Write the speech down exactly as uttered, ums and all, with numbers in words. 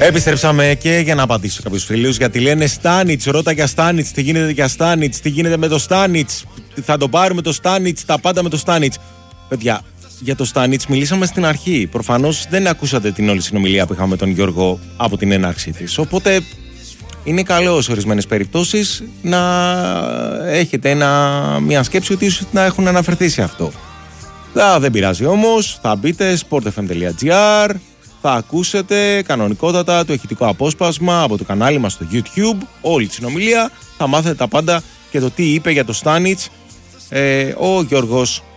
Επιστρέψαμε και για να απαντήσω σε κάποιους φίλους, γιατί λένε Στάνιτς, ρώτα για Στάνιτς, τι γίνεται για Στάνιτς, τι γίνεται με το Στάνιτς, θα το πάρουμε το Στάνιτς, τα πάντα με το Στάνιτς. Παιδιά, για το Στάνιτς μιλήσαμε στην αρχή. Προφανώς δεν ακούσατε την όλη συνομιλία που είχαμε με τον Γιώργο από την έναρξή της. Οπότε είναι καλό σε ορισμένες περιπτώσεις να έχετε ένα, μια σκέψη ότι ίσως να έχουν αναφερθεί σε αυτό. Α, δεν πειράζει όμως, θα μπείτε sportfm.gr, θα ακούσετε κανονικότατα το ηχητικό απόσπασμα από το κανάλι μας στο YouTube, όλη τη συνομιλία, θα μάθετε τα πάντα και το τι είπε για το Στάνιτς ε, ο Γιώργος